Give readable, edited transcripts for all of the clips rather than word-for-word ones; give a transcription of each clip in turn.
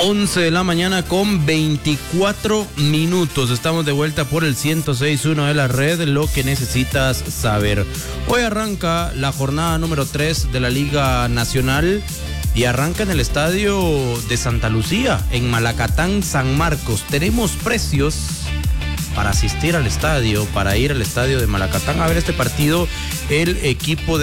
11 de la mañana con 24 minutos. Estamos de vuelta por el 106.1 de la red, lo que necesitas saber. Hoy arranca la jornada número 3 de la Liga Nacional y arranca en el estadio de Santa Lucía, en Malacatán, San Marcos. Tenemos precios para asistir al estadio, para ir al estadio de Malacatán a ver este partido. El equipo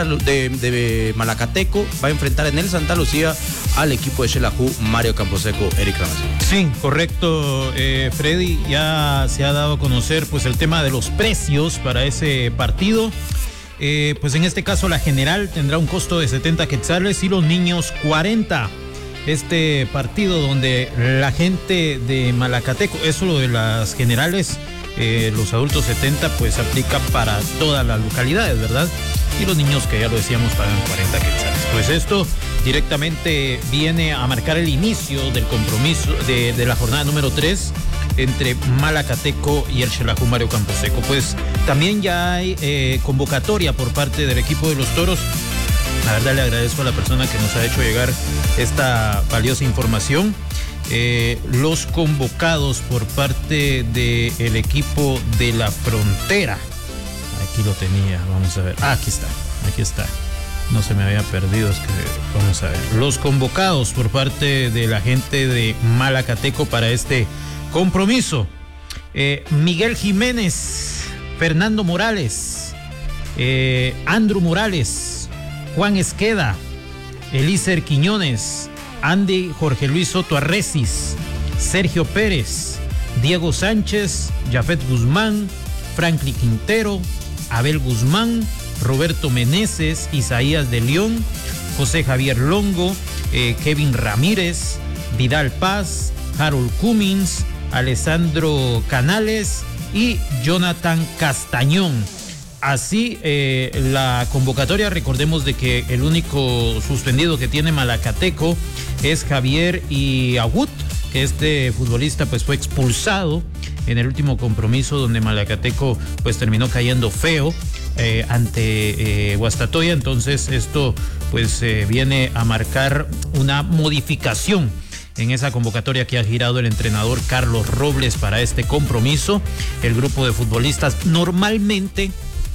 de Malacateco va a enfrentar en el Santa Lucía al equipo de Xelajú, Mario Camposeco, Eric Ramazo. Sí, correcto, Freddy. Ya se ha dado a conocer pues el tema de los precios para ese partido. Pues en este caso la general tendrá un costo de 70 quetzales y los niños 40. Este partido donde la gente de Malacateco, eso lo de las generales, los adultos 70 pues aplica para todas las localidades, ¿verdad? Y los niños, que ya lo decíamos, pagan 40 quetzales. Pues esto directamente viene a marcar el inicio del compromiso de la jornada número 3 entre Malacateco y el Xelajú Mario Camposeco. Pues también ya hay convocatoria por parte del equipo de los Toros. La verdad le agradezco a la persona que nos ha hecho llegar esta valiosa información. Los convocados por parte del equipo de la Frontera. Aquí lo tenía, vamos a ver. Aquí está. No se me había perdido, es que vamos a ver. Los convocados por parte de la gente de Malacateco para este compromiso. Miguel Jiménez, Fernando Morales, Andrew Morales, Juan Esqueda, Elícer Quiñones, Andy Jorge Luis Soto Arrecis, Sergio Pérez, Diego Sánchez, Jafet Guzmán, Franklin Quintero, Abel Guzmán, Roberto Meneses, Isaías de León, José Javier Longo, Kevin Ramírez, Vidal Paz, Harold Cummins, Alessandro Canales y Jonathan Castañón. Así la convocatoria. Recordemos de que el único suspendido que tiene Malacateco es Javier Iagut, que este futbolista pues fue expulsado en el último compromiso donde Malacateco pues terminó cayendo feo ante Guastatoya. Entonces esto pues viene a marcar una modificación en esa convocatoria que ha girado el entrenador Carlos Robles para este compromiso. El grupo de futbolistas normalmente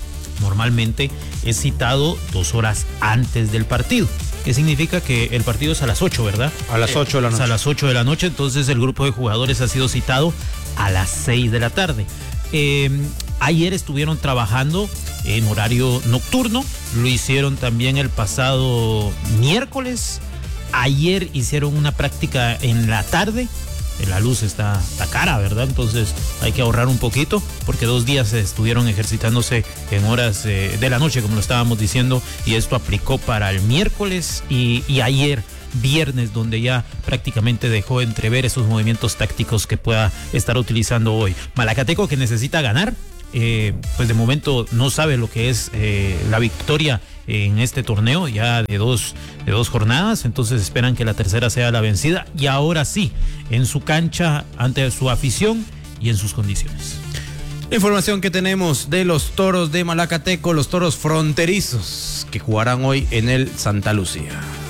es citado 2 horas antes del partido. ¿Qué significa? Que el partido es a las 8, ¿verdad? A las 8 de la noche. A las 8 de la noche, entonces el grupo de jugadores ha sido citado a las 6 de la tarde. Ayer estuvieron trabajando en horario nocturno, lo hicieron también el pasado miércoles. Ayer hicieron una práctica en la tarde. La luz está cara, ¿verdad? Entonces hay que ahorrar un poquito, porque 2 días estuvieron ejercitándose en horas de la noche, como lo estábamos diciendo, y esto aplicó para el miércoles y ayer viernes, donde ya prácticamente dejó entrever esos movimientos tácticos que pueda estar utilizando hoy. Malacateco, que necesita ganar, pues de momento no sabe lo que es la victoria en este torneo, ya de dos jornadas. Entonces esperan que la tercera sea la vencida, y ahora sí, en su cancha, ante su afición y en sus condiciones. La información que tenemos de los Toros de Malacateco, los Toros fronterizos, que jugarán hoy en el Santa Lucía.